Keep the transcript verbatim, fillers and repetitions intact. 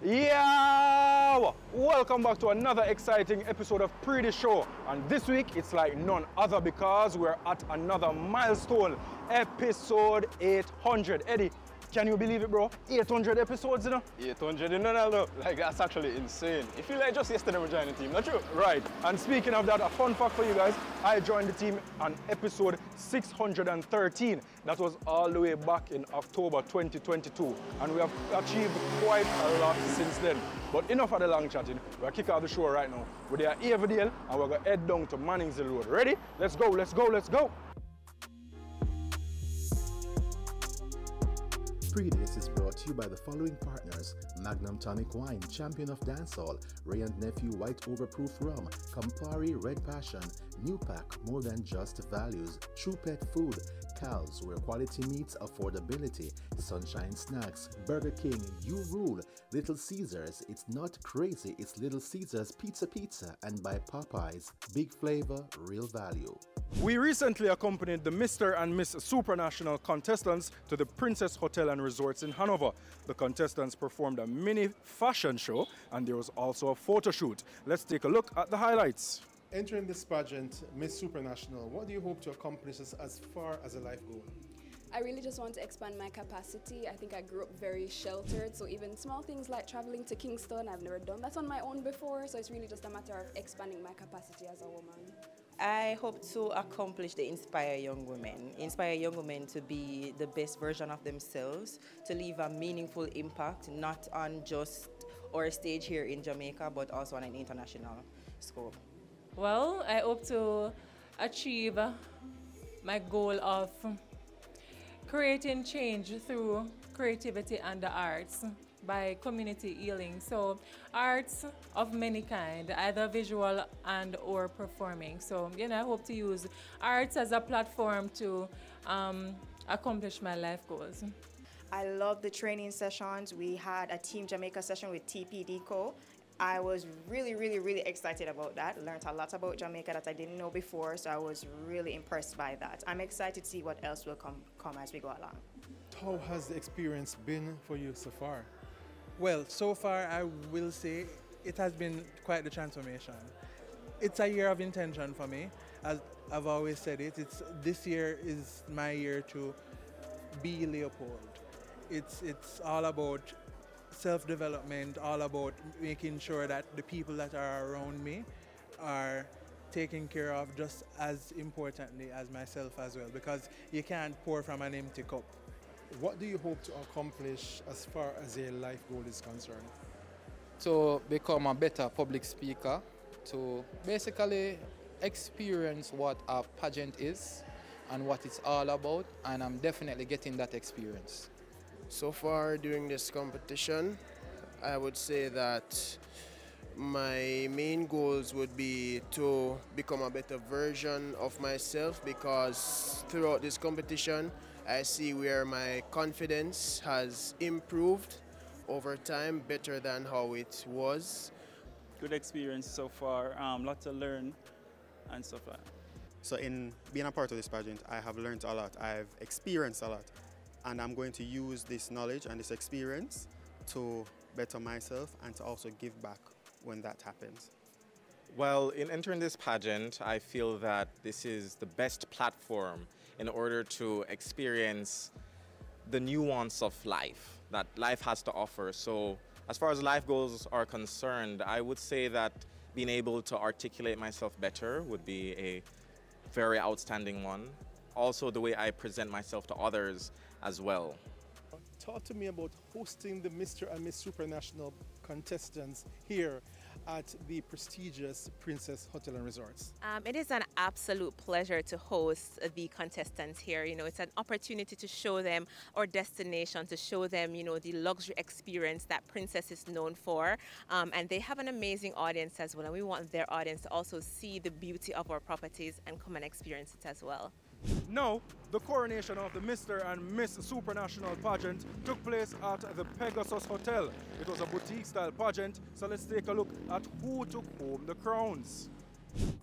Yo! Welcome back to another exciting episode of Pretty Show. And this week it's like none other because we're at another milestone, episode eight hundred. Eddie, can you believe it, bro? eight hundred episodes, you know? eight hundred, you know, no, like that's actually insane. It feel like just yesterday we joined the team, not true? Right. And speaking of that, a fun fact for you guys, I joined the team on episode six hundred thirteen. That was all the way back in October twenty twenty-two. And we have achieved quite a lot since then. But enough of the long chatting. We're kicking off the show right now. We're at Avondale and we're going to head down to Manningsville Road. Ready? Let's go, let's go, let's go. Predace is brought to you by the following partners: Magnum Tonic Wine, Champion of Dancehall, Ray and Nephew White Overproof Rum, Campari Red Passion, New Pack, More Than Just Values, True Pet Food, Cal's, where quality meets affordability, Sunshine Snacks, Burger King, You Rule, Little Caesars, It's Not Crazy, It's Little Caesars Pizza Pizza, and by Popeyes, Big Flavor, Real Value. We recently accompanied the Mister and Miss Supranational contestants to the Princess Hotel and Resorts in Hanover. The contestants performed a mini fashion show and there was also a photo shoot. Let's take a look at the highlights. Entering this pageant, Miss Supranational, what do you hope to accomplish as, as far as a life goal? I really just want to expand my capacity. I think I grew up very sheltered, so even small things like traveling to Kingston, I've never done that on my own before, so it's really just a matter of expanding my capacity as a woman. I hope to accomplish the inspire young women, inspire young women to be the best version of themselves, to leave a meaningful impact, not on just our stage here in Jamaica, but also on an international scope. Well, I hope to achieve my goal of creating change through creativity and the arts by community healing. So arts of many kind, either visual and or performing. So, you know, I hope to use arts as a platform to um, accomplish my life goals. I love the training sessions. We had a Team Jamaica session with T P D Co. I was really, really, really excited about that. Learned a lot about Jamaica that I didn't know before, so I was really impressed by that. I'm excited to see what else will come, come as we go along. How has the experience been for you so far? Well, so far I will say it has been quite the transformation. It's a year of intention for me. As I've always said it, it's this year is my year to be Leopold. It's it's all about self-development, all about making sure that the people that are around me are taken care of just as importantly as myself as well, because you can't pour from an empty cup. What do you hope to accomplish as far as a life goal is concerned? To become a better public speaker, to basically experience what a pageant is and what it's all about, and I'm definitely getting that experience. So far during this competition, I would say that my main goals would be to become a better version of myself, because throughout this competition I see where my confidence has improved over time, better than how it was. Good experience so far, um, lot to learn and stuff like that. So in being a part of this pageant, I have learned a lot, I've experienced a lot, and I'm going to use this knowledge and this experience to better myself and to also give back when that happens. Well, in entering this pageant, I feel that this is the best platform in order to experience the nuance of life that life has to offer. So as far as life goals are concerned, I would say that being able to articulate myself better would be a very outstanding one. Also, the way I present myself to others as well. Talk to me about hosting the Mister and Miss Supranational contestants here at the prestigious Princess Hotel and Resorts. Um, it is an absolute pleasure to host the contestants here. You know, it's an opportunity to show them our destination, to show them, you know, the luxury experience that Princess is known for. Um, and they have an amazing audience as well. And we want their audience to also see the beauty of our properties and come and experience it as well. Now, the coronation of the Mister and Miss Supranational pageant took place at the Pegasus Hotel. It was a boutique-style pageant, so let's take a look at who took home the crowns.